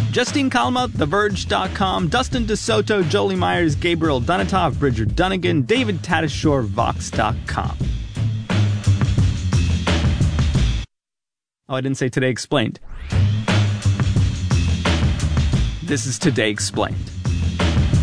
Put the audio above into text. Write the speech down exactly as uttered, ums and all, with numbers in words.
Justine Kalma, The Verge dot com, Dustin DeSoto, Jolie Myers, Gabriel Dunatov, Bridger Dunnigan, David Tatasciore, Vox dot com. Oh, I didn't say Today Explained. This is Today Explained.